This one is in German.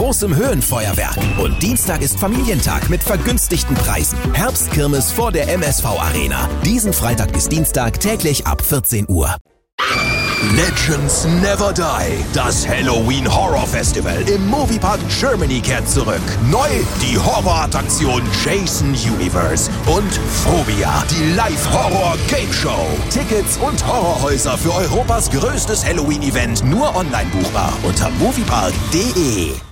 großem Höhenfeuerwerk. Und Dienstag ist Familientag mit vergünstigten Preisen. Herbstkirmes vor der MSV Arena. Diesen Freitag bis Dienstag täglich ab 14 Uhr. Legends Never Die. Das Halloween Horror Festival im Moviepark Germany kehrt zurück. Neu die Horrorattraktion Jason Universe und Phobia, die Live-Horror-Game-Show. Tickets und Horrorhäuser für Europas größtes Halloween-Event nur online buchbar unter moviepark.de.